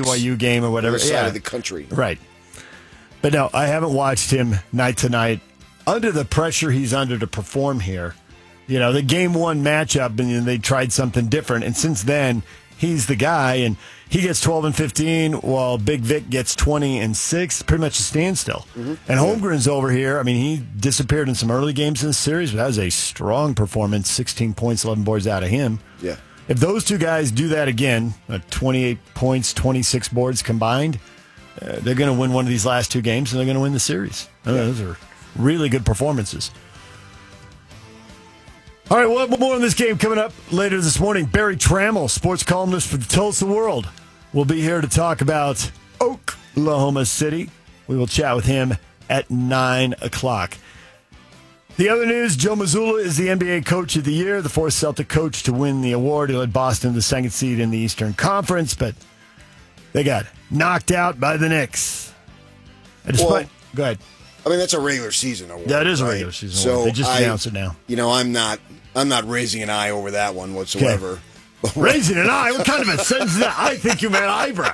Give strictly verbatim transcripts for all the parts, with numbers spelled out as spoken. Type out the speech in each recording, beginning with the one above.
Y U game or whatever. Other side yeah. of the country. Right. But no, I haven't watched him night to night under the pressure he's under to perform here. You know, the game one matchup, and they tried something different. And since then, he's the guy, and he gets twelve and fifteen, while Big Vic gets twenty and six. Pretty much a standstill. Mm-hmm. And Holmgren's over here. I mean, he disappeared in some early games in the series, but that was a strong performance. sixteen points, eleven boards out of him. Yeah. If those two guys do that again, uh, twenty-eight points, twenty-six boards combined, uh, they're going to win one of these last two games, and they're going to win the series. I mean, those are really good performances. All right, we'll have more on this game coming up later this morning. Barry Trammell, sports columnist for the Tulsa World, will be here to talk about Oklahoma City. We will chat with him at nine o'clock. The other news, Joe Mazzulla is the N B A Coach of the Year, the fourth Celtic coach to win the award. He led Boston to the second seed in the Eastern Conference, but they got knocked out by the Knicks. I just Well, put, go ahead. I mean, that's a regular season award. That is a right? regular season so award. They just I, announced it now. You know, I'm not I'm not raising an eye over that one whatsoever. Okay. Raising an eye? What kind of a sentence is that? I think you meant eyebrow.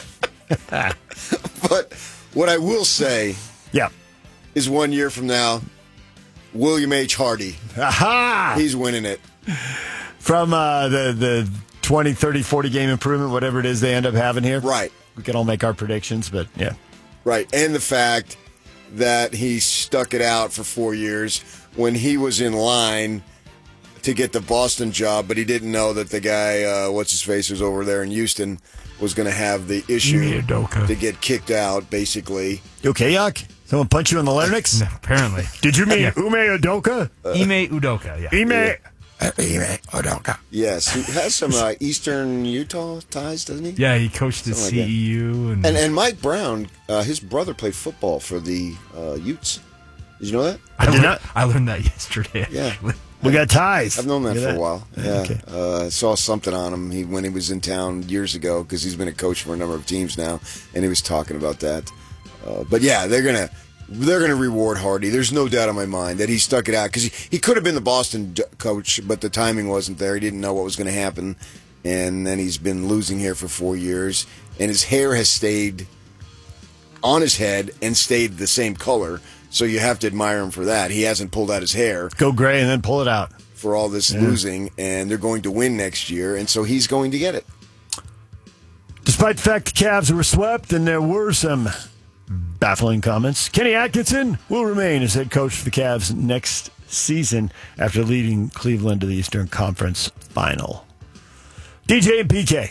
But what I will say yeah. is one year from now, William H. Hardy. Aha! He's winning it. From uh, the, the twenty, thirty, forty game improvement, whatever it is they end up having here. Right. We can all make our predictions, but yeah. Right. And the fact that he stuck it out for four years when he was in line to get the Boston job, but he didn't know that the guy, uh, what's his face, was over there in Houston, was going to have the issue to get kicked out, basically. You okay, Yak? Someone punch you in the larynx? No, apparently. Did you mean Ume Udoka? Uh, Ime Udoka, yeah. Ime, yeah. Ime Udoka. Yes, he has some uh, Eastern Utah ties, doesn't he? Yeah, he coached at Something like C E U. and, and and Mike Brown, uh, his brother played football for the uh, Utes. Did you know that? I, I did learned, not. I learned that yesterday, Yeah. actually. We got ties. I've known that Look for at a while. Yeah, Okay. uh, I saw something on him he, when he was in town years ago because he's been a coach for a number of teams now, and he was talking about that. Uh, but yeah, they're gonna they're gonna reward Hardy. There's no doubt in my mind that he stuck it out because he, he could have been the Boston d- coach, but the timing wasn't there. He didn't know what was going to happen, and then he's been losing here for four years, and his hair has stayed on his head and stayed the same color. So you have to admire him for that. He hasn't pulled out his hair Go gray and then pull it out. for all this Yeah. losing, and they're going to win next year, and so he's going to get it. Despite the fact the Cavs were swept and there were some baffling comments, Kenny Atkinson will remain as head coach for the Cavs next season after leading Cleveland to the Eastern Conference Final. D J and P K.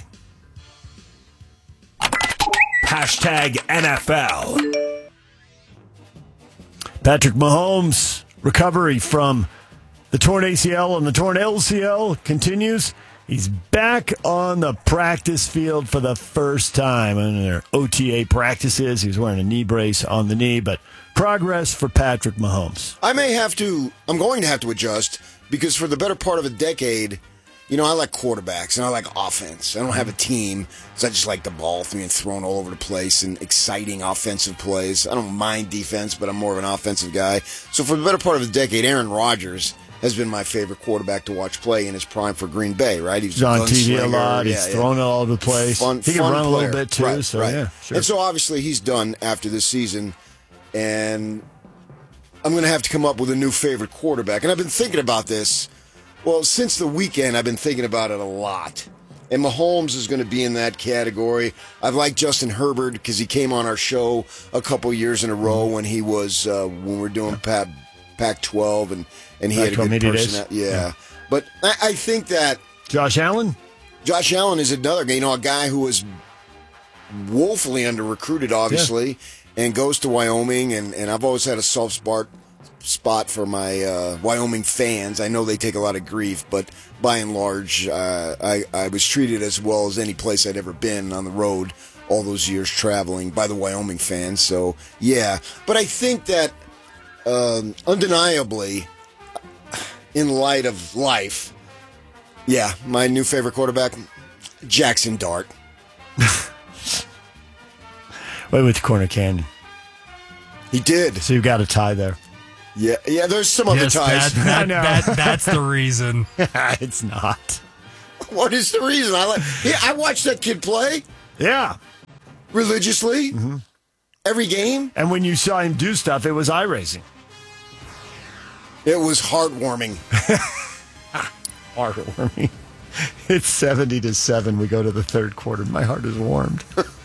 Hashtag N F L. Patrick Mahomes' recovery from the torn A C L and the torn L C L continues. He's back on the practice field for the first time in their O T A practices. He was wearing a knee brace on the knee, but progress for Patrick Mahomes. I may have to, I'm going to have to adjust, because for the better part of a decade, you know, I like quarterbacks and I like offense. I don't have a team, so I just like the ball being thrown all over the place and exciting offensive plays. I don't mind defense, but I'm more of an offensive guy. So for the better part of a decade, Aaron Rodgers has been my favorite quarterback to watch play in his prime for Green Bay, right? He was He's on T V a gunslinger. lot. Yeah, He's yeah. throwing it all over the place. Fun, he can fun run a little player. bit, too. Right, so, right. yeah, sure. And so obviously he's done after this season, and I'm going to have to come up with a new favorite quarterback. And I've been thinking about this. Well, since the weekend, I've been thinking about it a lot. And Mahomes is going to be in that category. I've liked Justin Herbert because he came on our show a couple years in a row when he was uh, when we were doing Pac twelve, and and he had a good Media Days. person. Yeah. yeah, but I, I think that Josh Allen? Josh Allen is another guy. You know, a guy who was woefully under recruited, obviously, yeah. and goes to Wyoming. And, and I've always had a soft spot. spot for my uh, Wyoming fans. I know they take a lot of grief, but by and large, uh, I, I was treated as well as any place I'd ever been on the road all those years traveling by the Wyoming fans. So, yeah. But I think that um, undeniably, in light of life, yeah, my new favorite quarterback, Jackson Dart. Wait with the corner canyon. He did. So you've got a tie there. Yeah, yeah. There's some other Yes, ties. that, that, I know. that, that's the reason. It's not. What is the reason? I like. Yeah, I watched that kid play. Yeah. religiously, Mm-hmm. every game. And when you saw him do stuff, it was eye-raising. It was heartwarming. Heartwarming. It's seventy to seven. We go to the third quarter. My heart is warmed.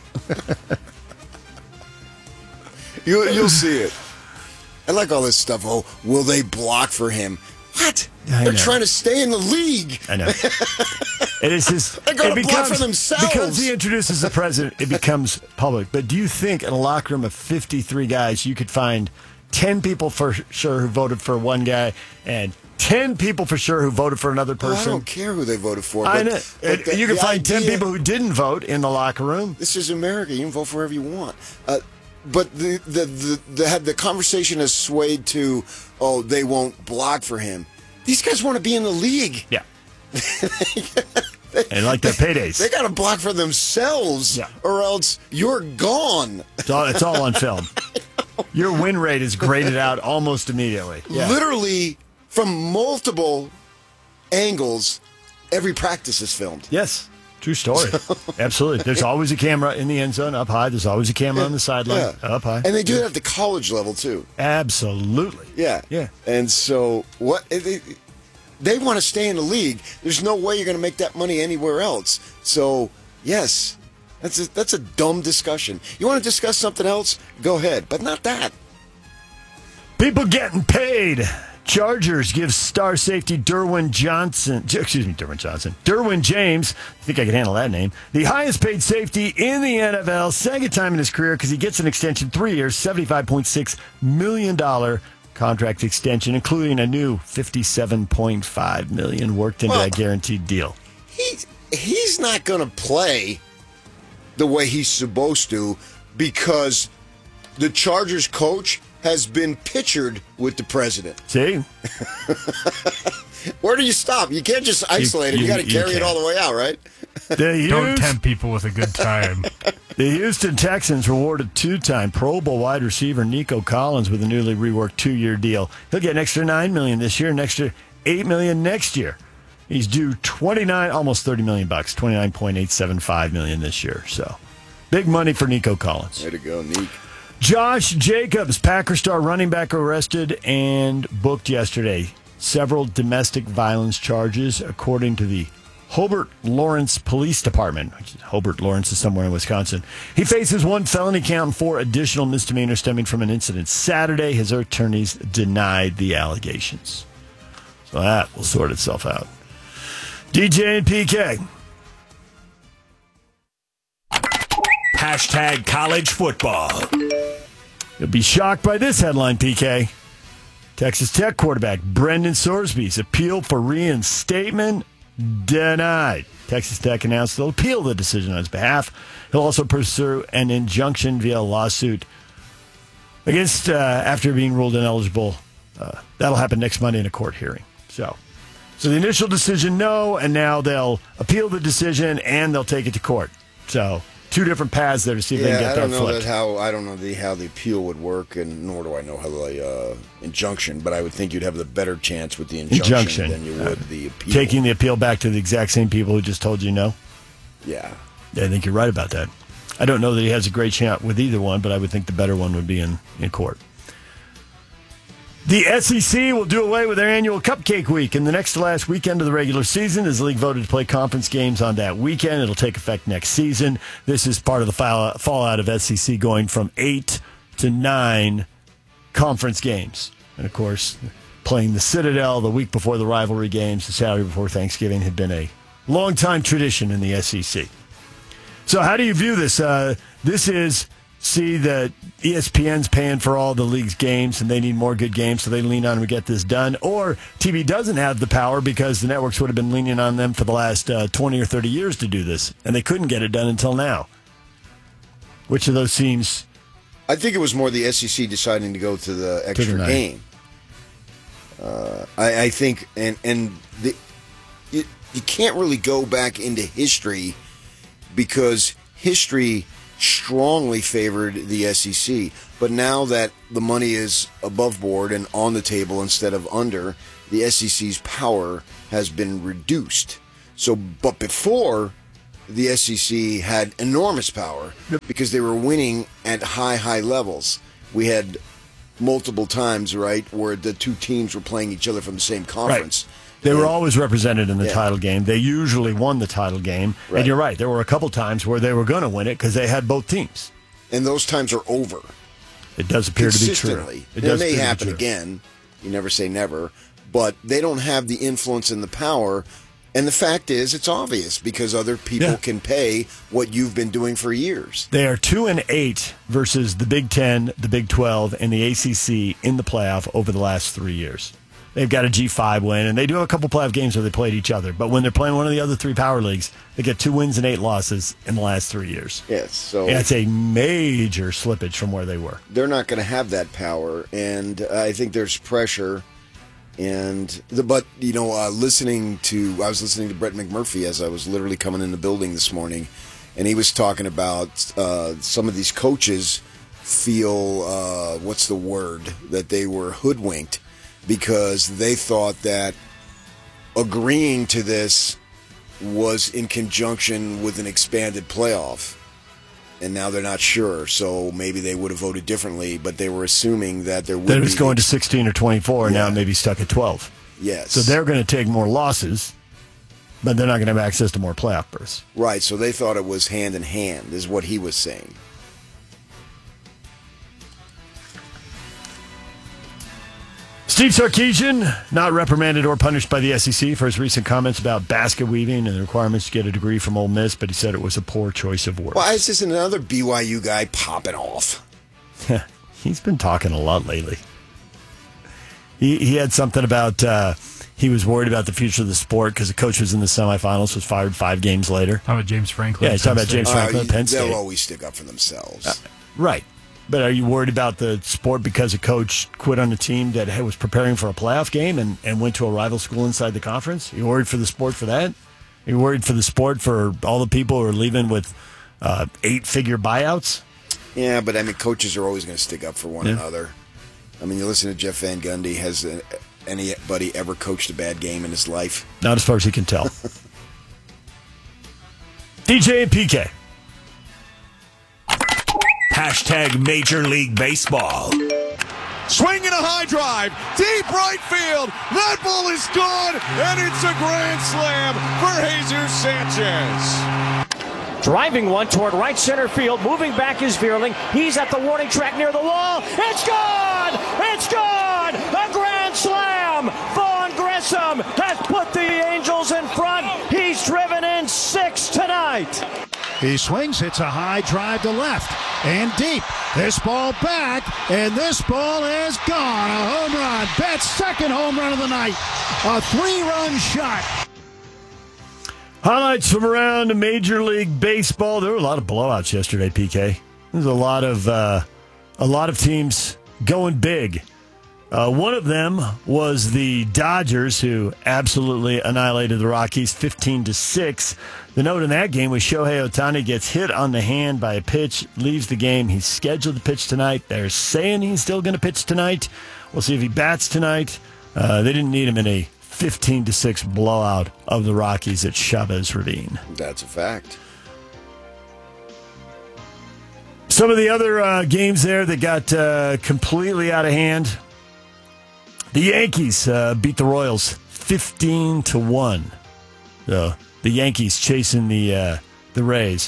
you, you'll see it. I like all this stuff. Oh, will they block for him? What? I They're know. trying to stay in the league. I know. It is just. They're gonna it block becomes, for themselves. Because he introduces the president, it becomes public. But do you think in a locker room of fifty-three guys, you could find ten people for sure who voted for one guy and ten people for sure who voted for another Oh, I person? don't care who they voted for. I but- know. but the- you can the find ten idea- people who didn't vote in the locker room. This is America. You can vote for whoever you want. Uh, but the the, the the the conversation has swayed to, oh, they won't block for him. These guys want to be in the league. Yeah. And like their paydays. They got to block for themselves, Yeah. or else you're gone. It's all, it's all on film. Your win rate is graded out almost immediately. Yeah. Literally from multiple angles, every practice is filmed. Yes. True story. Absolutely. There's always a camera in the end zone up high. There's always a camera on the sideline up high. And they do that at the college level too. Absolutely. Yeah. Yeah. And so what they, they want to stay in the league. There's no way you're going to make that money anywhere else. So, yes. That's a, that's a dumb discussion. You want to discuss something else? Go ahead, but not that. People getting paid. Chargers give star safety Derwin Johnson, excuse me, Derwin Johnson, Derwin James, I think I can handle that name, the highest paid safety in the N F L, second time in his career because he gets an extension, three years, seventy-five point six million dollars contract extension, including a new fifty-seven point five million dollars worked into Well, that guaranteed deal. He, he's not going to play the way he's supposed to because the Chargers coach has been pictured with the president. See? Where do you stop? You can't just isolate it. You, you- got to you carry it can't. all the way out, right? The Don't Houston- tempt people with a good time. The Houston Texans rewarded two-time Pro Bowl wide receiver Nico Collins with a newly reworked two-year deal. He'll get an extra nine million dollars this year, an extra eight million dollars next year. He's due twenty-nine, almost thirty million bucks, twenty-nine point eight seven five million dollars this year. So, big money for Nico Collins. Way to go, Neek. Josh Jacobs, Packer star running back, arrested and booked yesterday. Several domestic violence charges, according to the Hobart Lawrence Police Department, which is Hobart Lawrence is somewhere in Wisconsin. He faces one felony count and four additional misdemeanors stemming from an incident Saturday. His attorneys denied the allegations. So that will sort itself out. D J and P K. Hashtag college football. You'll be shocked by this headline, P K. Texas Tech quarterback Brendan Sorsby's appeal for reinstatement denied. Texas Tech announced they'll appeal the decision on his behalf. He'll also pursue an injunction via a lawsuit against uh, after being ruled ineligible. Uh, that'll happen next Monday in a court hearing. So, so the initial decision, no, and now they'll appeal the decision and they'll take it to court. So, two different paths there to see if they can Yeah, get I don't that know flipped. that how I don't know the, how the appeal would work, and nor do I know how the uh, injunction. But I would think you'd have the better chance with the injunction, Injunction. than you would the appeal. Taking the appeal back to the exact same people who just told you no. yeah, I think you're right about that. I don't know that he has a great chance with either one, but I would think the better one would be in, in court. The S E C will do away with their annual Cupcake Week in the next to last weekend of the regular season as the league voted to play conference games on that weekend. It'll take effect next season. This is part of the fall- fallout of S E C going from eight to nine conference games. And, of course, playing the Citadel the week before the rivalry games, the Saturday before Thanksgiving, had been a long-time tradition in the S E C. So how do you view this? Uh, this is, see that E S P N's paying for all the league's games and they need more good games, so they lean on them to get this done. Or T V doesn't have the power because the networks would have been leaning on them for the last uh, twenty or thirty years to do this, and they couldn't get it done until now. Which of those seems... I think it was more the S E C deciding to go to the extra night. game. Uh, I, I think, and and the you, you can't really go back into history because history strongly favored the S E C. But now that the money is above board and on the table instead of under, the S E C's power has been reduced. So, but before, the S E C had enormous power because they were winning at high, high levels. We had multiple times, right, where the two teams were playing each other from the same conference. Right. They were always represented in the Yeah. title game. They usually won the title game. Right. And you're right, there were a couple times where they were going to win it because they had both teams. And those times are over. It does appear to be true. Consistently. It It, does may appear to be happen true. again. You never say never. But they don't have the influence and the power. And the fact is, it's obvious because other people Yeah. can pay what you've been doing for years. They are two and eight versus the Big Ten, the Big Twelve, and the A C C in the playoff over the last three years. They've got a G five win, and they do have a couple playoff games where they played each other. But when they're playing one of the other three power leagues, they get two wins and eight losses in the last three years. Yes, so And it's a major slippage from where they were. they're not going to have that power, and I think there's pressure. And the but you know, uh, listening to I was listening to Brett McMurphy as I was literally coming in the building this morning, and he was talking about uh, some of these coaches feel uh, what's the word that they were hoodwinked because they thought that agreeing to this was in conjunction with an expanded playoff. And now they're not sure, so maybe they would have voted differently, but they were assuming that there would That it be was going to sixteen or twenty-four, and now Yeah. maybe stuck at twelve. Yes. So they're going to take more losses, but they're not going to have access to more playoff berths. Right, so they thought it was hand in hand, is what he was saying. Steve Sarkisian, not reprimanded or punished by the S E C for his recent comments about basket weaving and the requirements to get a degree from Ole Miss, but he said it was a poor choice of words. Why is this another B Y U guy popping off? He's been talking a lot lately. He he had something about uh, he was worried about the future of the sport because the coach was in the semifinals, was fired five games later. Talking about James Franklin. Yeah, he's talking about Penn James State. Franklin, Uh, Penn State. They'll always stick up for themselves. Right. But are you worried about the sport because a coach quit on a team that was preparing for a playoff game and, and went to a rival school inside the conference? Are you worried for the sport for that? Are you worried for the sport for all the people who are leaving with uh, eight-figure buyouts? Yeah, but I mean, coaches are always going to stick up for one Yeah. another. I mean, you listen to Jeff Van Gundy. Has uh, anybody ever coached a bad game in his life? Not as far as he can tell. D J and P K. Hashtag Major League Baseball. Swinging a high drive, deep right field. That ball is gone, and it's a grand slam for Jesus Sanchez. Driving one toward right center field. Moving back is Veerling. He's at the warning track near the wall. It's gone! It's gone! A grand slam! Vaughn Grissom has put the Angels in front. He's driven in six tonight. He swings, hits a high drive to left and deep. This ball back, and this ball is gone. A home run. Betts' second home run of the night. A three-run shot. Highlights from around Major League Baseball. There were a lot of blowouts yesterday, P K. There's a lot of uh, a lot of teams going big. Uh, one of them was the Dodgers, who absolutely annihilated the Rockies fifteen to six. The note in that game was Shohei Ohtani gets hit on the hand by a pitch, leaves the game. He's scheduled to pitch tonight. They're saying he's still going to pitch tonight. We'll see if he bats tonight. Uh, they didn't need him in a fifteen to six blowout of the Rockies at Chavez Ravine. That's a fact. Some of the other uh, games there that got uh, completely out of hand. The Yankees uh, beat the Royals fifteen to one. So the Yankees chasing the uh, the Rays.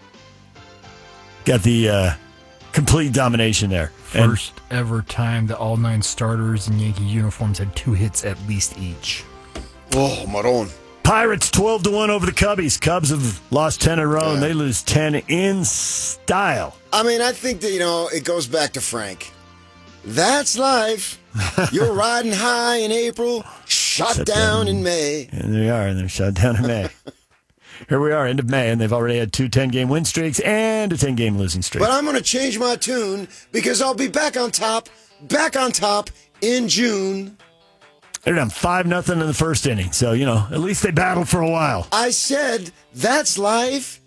Got the uh, complete domination there. And First ever time that all nine starters in Yankee uniforms had two hits at least each. Oh, Maron. Pirates twelve to one over the Cubbies. Cubs have lost ten in a row, and they lose ten in style. I mean, I think that, you know, it goes back to Frank. That's life. You're riding high in April, shot Shut down down. in May. And they are, and they're shut down in May. Here we are, end of May, and they've already had two ten-game win streaks and a ten-game losing streak. But I'm going to change my tune because I'll be back on top, back on top in June. They're down five nothing in the first inning, so, you know, at least they battled for a while. I said, that's life.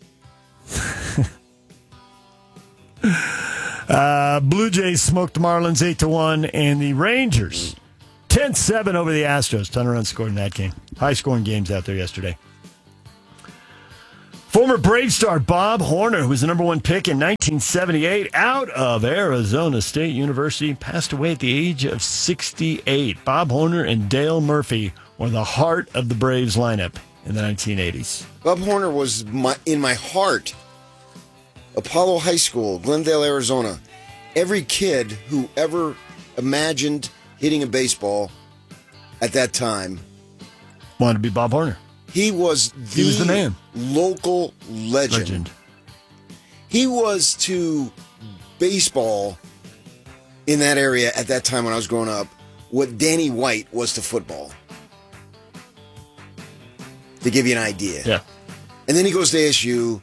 Uh, Blue Jays smoked the Marlins eight to one, and the Rangers ten seven over the Astros. Ton of runs scored in that game. High-scoring games out there yesterday. Former Brave star Bob Horner, who was the number one pick in nineteen seventy-eight out of Arizona State University, passed away at the age of sixty-eight. Bob Horner and Dale Murphy were the heart of the Braves lineup in the nineteen eighties. Bob Horner was my, in my heart. Apollo High School, Glendale, Arizona. Every kid who ever imagined hitting a baseball at that time wanted to be Bob Horner. He was the, he was the man. Local legend. legend. He was to baseball in that area at that time when I was growing up what Danny White was to football. To give you an idea. Yeah. And then he goes to A S U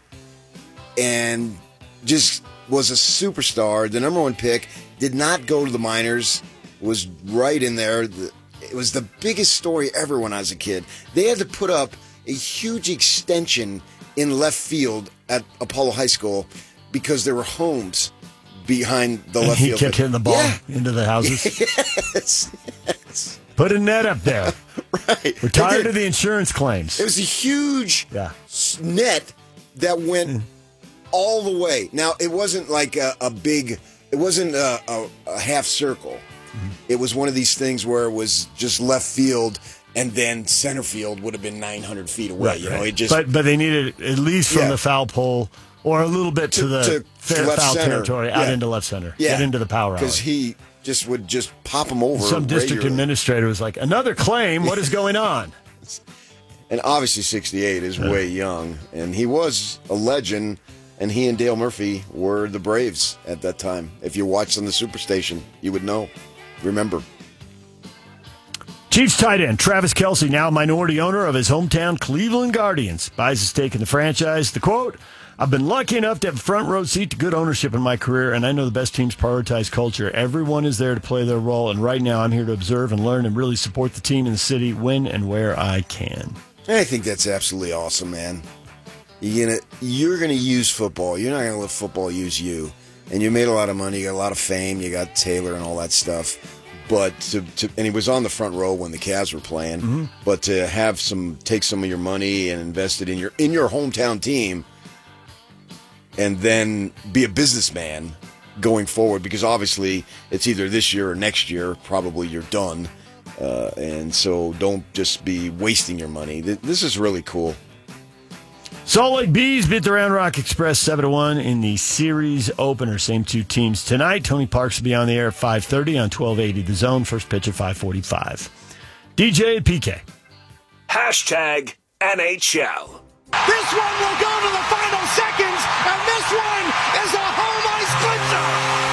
and just was a superstar. The number one pick, did not go to the minors, was right in there. The, It was the biggest story ever when I was a kid. They had to put up a huge extension in left field at Apollo High School because there were homes behind the and left he field. He kept hitting the ball yeah. into the houses. Yes, yes. Put a net up there. Right. We're tired of the insurance claims. It was a huge yeah. net that went mm. all the way. Now, it wasn't like a, a big, it wasn't a, a, a half circle. It was one of these things where it was just left field, and then center field would have been nine hundred feet away. Right, you right. know, it just. But but they needed it at least from yeah. the foul pole or a little bit to, to the to, fair to left foul center. territory, yeah. out into left center, yeah. get into the power alley. Because he just would just pop them over. Some district regularly. administrator was like, "Another claim. What is going on?" And obviously, sixty-eight is yeah. way young, and he was a legend. And he and Dale Murphy were the Braves at that time. If you watched on the Superstation, you would know. Remember. Chiefs tight end Travis Kelce, now a minority owner of his hometown Cleveland Guardians, buys a stake in the franchise. The quote, "I've been lucky enough to have a front row seat to good ownership in my career, and I know the best teams prioritize culture. Everyone is there to play their role, and right now I'm here to observe and learn and really support the team in the city when and where I can." I think that's absolutely awesome, man. You're gonna you're gonna use football. You're not gonna let football use you. And you made a lot of money. You got a lot of fame. You got Taylor and all that stuff. But to, to and he was on the front row when the Cavs were playing. Mm-hmm. But to have some take some of your money and invest it in your in your hometown team, and then be a businessman going forward, because obviously it's either this year or next year. Probably you're done, uh, and so don't just be wasting your money. This is really cool. Salt Lake Bees beat the Round Rock Express seven to one in the series opener. Same two teams tonight. Tony Parks will be on the air at five thirty on twelve eighty The Zone. First pitch at five forty-five. D J and P K. Hashtag N H L. This one will go to the final seconds, and this one is a home ice clincher.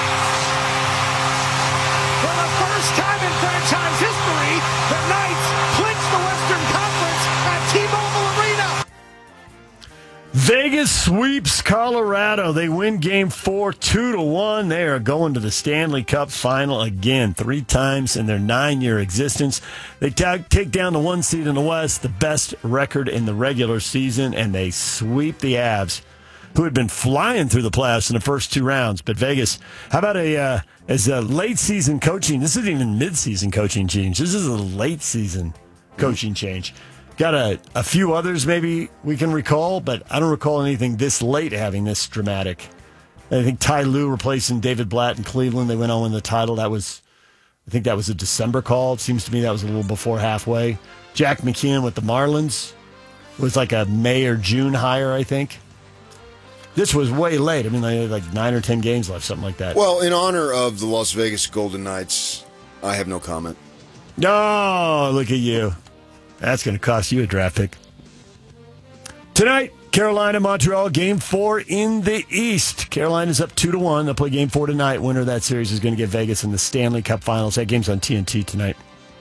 For the first time in franchise history, the Knights clinch the Western Conference at T-Mobile Arena. Vegas sweeps Colorado. They win game four, two to one. They are going to the Stanley Cup final again, three times in their nine-year existence. They ta- take down the one seed in the West, the best record in the regular season, and they sweep the Avs, who had been flying through the playoffs in the first two rounds. But Vegas, how about a uh, as a late season coaching? This isn't even mid-season coaching change. This is a late season coaching change. Got a, a few others maybe we can recall, but I don't recall anything this late having this dramatic. I think Ty Lue replacing David Blatt in Cleveland. They went on win the title. That was, I think that was a December call. It seems to me that was a little before halfway. Jack McKeon with the Marlins was like a May or June hire, I think. This was way late. I mean, they had like nine or ten games left, something like that. Well, in honor of the Las Vegas Golden Knights, I have no comment. Oh, look at you. That's going to cost you a draft pick. Tonight, Carolina, Montreal, game four in the East. Carolina's up two to one. They'll play game four tonight. Winner of that series is going to get Vegas in the Stanley Cup Finals. That game's on T N T tonight.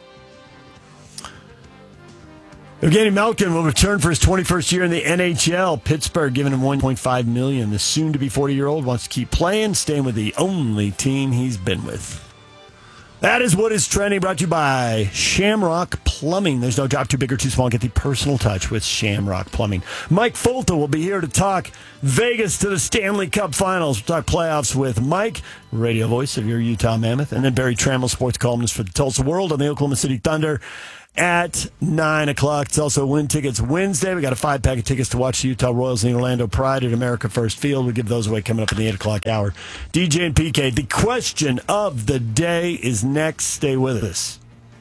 Evgeny Malkin will return for his twenty-first year in the N H L. Pittsburgh giving him one point five million dollars. The soon-to-be forty-year-old wants to keep playing, staying with the only team he's been with. That is what is trending, brought to you by Shamrock Plumbing. There's no job too big or too small. Get the personal touch with Shamrock Plumbing. Mike Folta will be here to talk Vegas to the Stanley Cup Finals. We'll talk playoffs with Mike, radio voice of your Utah Mammoth, and then Barry Trammell, sports columnist for the Tulsa World on the Oklahoma City Thunder. at nine o'clock. It's also Win Tickets Wednesday. We got a five-pack of tickets to watch the Utah Royals and the Orlando Pride at America First Field. We'll give those away coming up in the eight o'clock hour. D J and P K, the question of the day is next. Stay with us.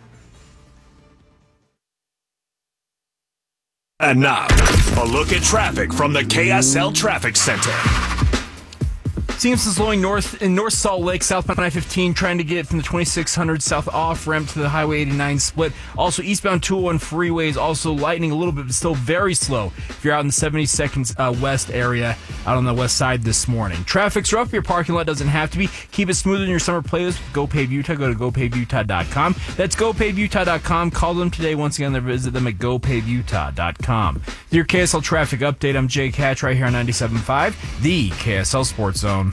And now, a look at traffic from the K S L Traffic Center. Seems slowing north in North Salt Lake, southbound I fifteen, trying to get from the twenty-six hundred south off ramp to the Highway eighty-nine split. Also, eastbound two oh one freeway is also lightening a little bit, but still very slow if you're out in the seventy-second uh, west area, out on the west side this morning. Traffic's rough. Your parking lot doesn't have to be. Keep it smooth in your summer playlist with GoPave Utah. Go to go pave utah dot com. That's go pave utah dot com. Call them today. Once again, visit them at go pave utah dot com. With your K S L traffic update, I'm Jake Hatch right here on ninety-seven point five, the K S L Sports Zone.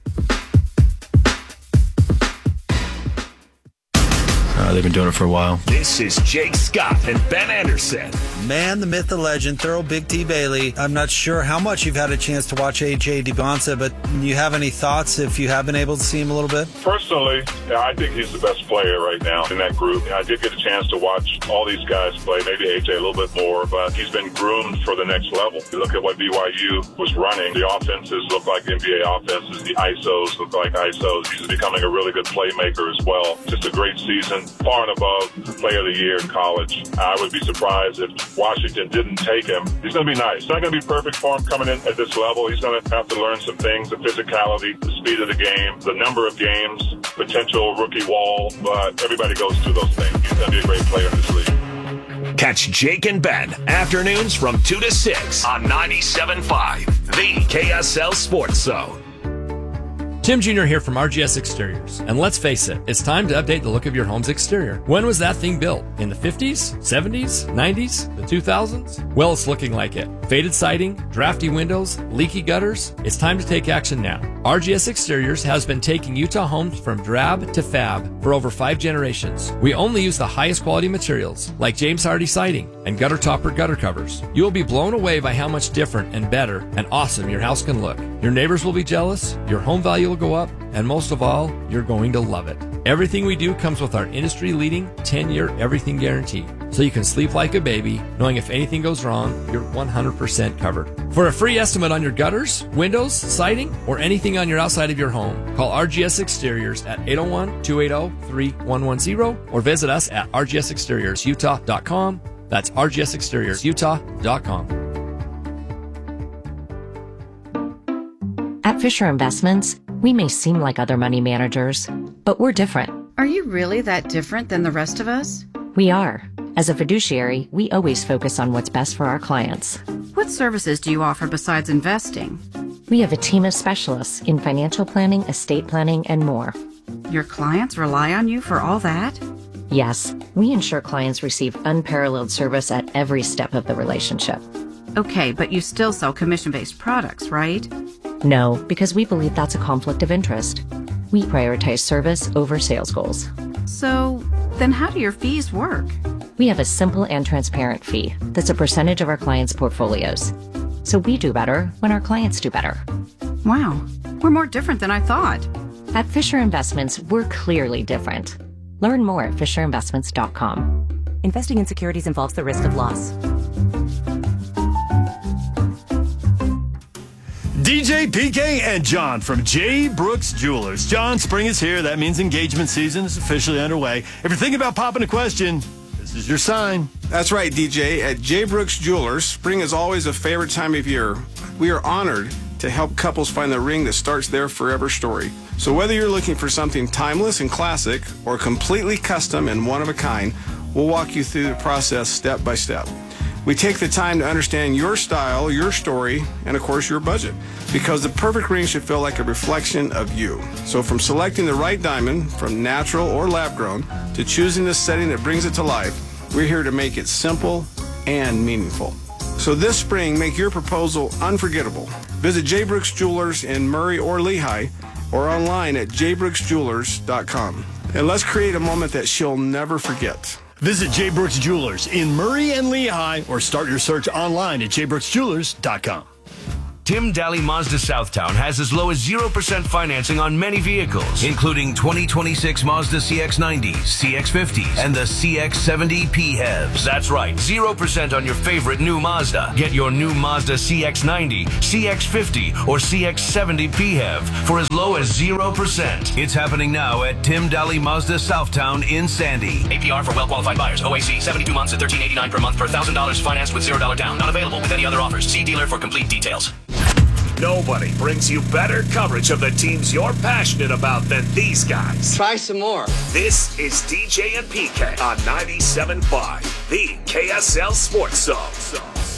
Uh, they've been doing it for a while. This is Jake Scott and Ben Anderson. Man, the myth, the legend, thorough Big T Bailey. I'm not sure how much you've had a chance to watch A J Debonsa, but do you have any thoughts if you have been able to see him a little bit? Personally, I think he's the best player right now in that group. I did get a chance to watch all these guys play, maybe A J a little bit more, but he's been groomed for the next level. You look at what B Y U was running. The offenses look like N B A offenses. The I S Os look like I S Os. He's becoming a really good playmaker as well. Just a great season. Far and above player of the year in college. I would be surprised if Washington didn't take him. He's going to be nice. It's not going to be perfect for him coming in at this level. He's going to have to learn some things, the physicality, the speed of the game, the number of games, potential rookie wall, but everybody goes through those things. He's going to be a great player in this league. Catch Jake and Ben afternoons from two to six on ninety-seven point five, the K S L Sports Zone. Tim Junior here from R G S Exteriors. And let's face it, it's time to update the look of your home's exterior. When was that thing built? In the fifties, seventies, nineties, the two thousands? Well, it's looking like it. Faded siding, drafty windows, leaky gutters. It's time to take action now. R G S Exteriors has been taking Utah homes from drab to fab for over five generations. We only use the highest quality materials, like James Hardy siding and gutter topper gutter covers. You will be blown away by how much different and better and awesome your house can look. Your neighbors will be jealous, your home value will go up, and most of all, you're going to love it. Everything we do comes with our industry-leading ten-year everything guarantee, so you can sleep like a baby, knowing if anything goes wrong, you're one hundred percent covered. For a free estimate on your gutters, windows, siding, or anything on your outside of your home, call R G S Exteriors at eight oh one, two eight zero, three one one zero or visit us at r g s exteriors utah dot com. That's r g s exteriors utah dot com. At Fisher Investments, we may seem like other money managers, but we're different. Are you really that different than the rest of us? We are. As a fiduciary, we always focus on what's best for our clients. What services do you offer besides investing? We have a team of specialists in financial planning, estate planning, and more. Your clients rely on you for all that? Yes, we ensure clients receive unparalleled service at every step of the relationship. Okay, but you still sell commission-based products, right? No, because we believe that's a conflict of interest. We prioritize service over sales goals. So, then how do your fees work? We have a simple and transparent fee that's a percentage of our clients' portfolios. So we do better when our clients do better. Wow, we're more different than I thought. At Fisher Investments, we're clearly different. Learn more at fisher investments dot com. Investing in securities involves the risk of loss. D J, P K, and John from J. Brooks Jewelers. John, spring is here. That means engagement season is officially underway. If you're thinking about popping a question, this is your sign. That's right, D J. At J. Brooks Jewelers, spring is always a favorite time of year. We are honored to help couples find the ring that starts their forever story. So whether you're looking for something timeless and classic or completely custom and one of a kind, we'll walk you through the process step by step. We take the time to understand your style, your story, and of course your budget, because the perfect ring should feel like a reflection of you. So from selecting the right diamond, from natural or lab grown, to choosing the setting that brings it to life, we're here to make it simple and meaningful. So this spring, make your proposal unforgettable. Visit J. Brooks Jewelers in Murray or Lehigh, or online at j brooks jewelers dot com. And let's create a moment that she'll never forget. Visit J. Brooks Jewelers in Murray and Lehigh, or start your search online at j brooks jewelers dot com. Tim Daly Mazda Southtown has as low as zero percent financing on many vehicles, including twenty twenty-six Mazda C X nineties, C X fifties, and the C X seventy P H E Vs. That's right, zero percent on your favorite new Mazda. Get your new Mazda C X ninety, C X fifty, or C X seventy P H E V for as low as zero percent. It's happening now at Tim Daly Mazda Southtown in Sandy. A P R for well-qualified buyers. O A C, seventy-two months at thirteen eighty-nine per month per one thousand dollars financed with zero dollars down. Not available with any other offers. See dealer for complete details. Nobody brings you better coverage of the teams you're passionate about than these guys. Try some more. This is D J and P K on ninety-seven point five, the K S L Sports Zone.